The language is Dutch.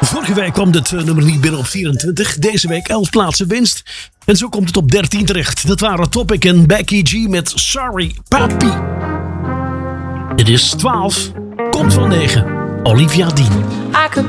Vorige week kwam dit nummer niet binnen op 24. Deze week 11 plaatsen winst. En zo komt het op 13 terecht. Dat waren Topic en Becky G met Sorry Papi. Dit is 12. Komt van 9. Olivia Dean.